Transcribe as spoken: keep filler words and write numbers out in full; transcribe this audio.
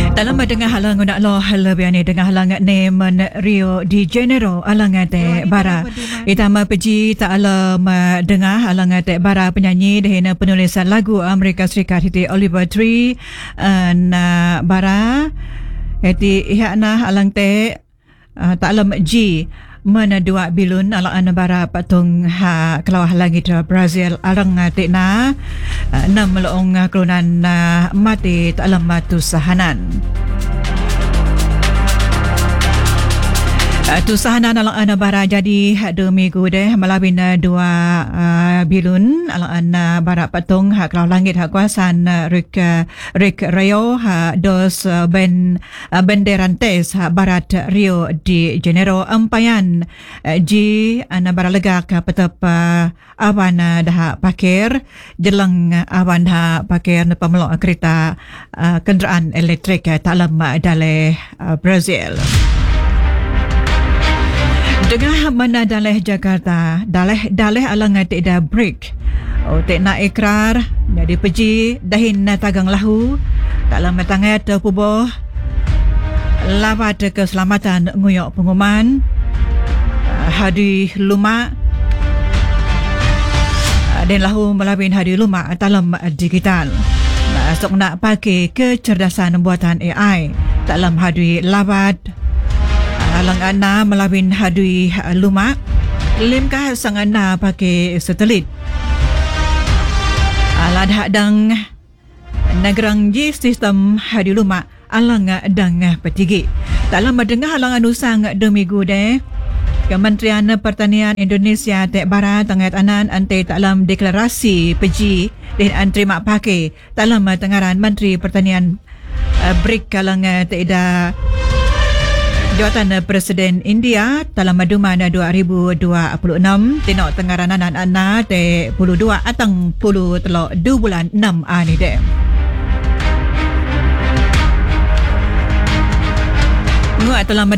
Dalam dengan halang nak lo lebih ni dengan halang ne men Rio de Janeiro alang te bara itama peji tak alam dengar halang te bara penyanyi dehena penulis lagu Amerika Serikat itu Oliver Tree na bara eti ihana halang te tak alam ji mana dua bilun ala ana bara patung ha kalau halangi tra Brazil arang te na enam melong kelunan mati tak alam matu sahanan tu sahanan ala ana bara jadi dua minggu deh melabin dua uh, bilun ala ana bara patung ha kalau langit ha kuasan Rick Rick Rio ha dos uh, ben uh, Banderantes ha barat Rio de Janeiro ampayan uh, ji ana bara legak petap uh, awan uh, dah pakir jelang uh, awan ha pakir nepa melok kereta uh, kenderaan elektrik uh, dalam uh, dale uh, Brazil. Dengan mana daleh Jakarta, daleh daleh alang tidak break. Oh, tak nak ikrar, jadi peji dahin tagang lahu, dalam tangan terpuboh, lawat keselamatan nguyok pengumuman, hadi lumak, dan lahu melabin hadi lumak dalam digital. Masuk nak pakai kecerdasan buatan A I dalam hadi lawat. Alang ana melabin hadui lumak limkah sang ana pakai satelit alad hadang nagrang ji sistem hadi lumak alang dang petigi dalam mendengar halangan usang demigu de Kementerian Pertanian Indonesia tek bara tangat anan ante dalam deklarasi peji dan anterima pakai dalam tengaran Menteri Pertanian uh, break kalang tek da jawatan Presiden India dalam maduman dua ribu dua puluh enam tinok tengaranan anak-anak te puluh dua atang puluh telok dua bulan enam ani de. Nguat dalam